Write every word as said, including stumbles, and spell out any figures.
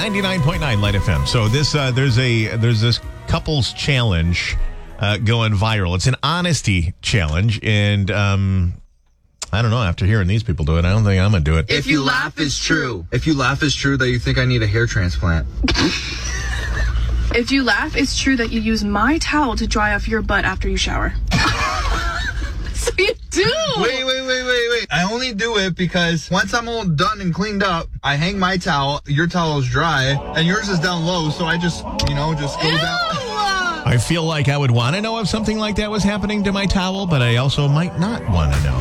ninety-nine point nine Light F M. So this uh, there's a there's this couples challenge uh, going viral. It's an honesty challenge, and um, I don't know. After hearing these people do it, I don't think I'm gonna do it. If you laugh, it's true. If you laugh, it's true that you think I need a hair transplant. If you laugh, it's true that you use my towel to dry off your butt after you shower. So you do. Wait, wait, wait, wait, wait. I only do it because once I'm all done and cleaned up, I hang my towel, your towel is dry, and yours is down low, so I just, you know, just go Ew. down. I feel like I would want to know if something like that was happening to my towel, but I also might not want to know.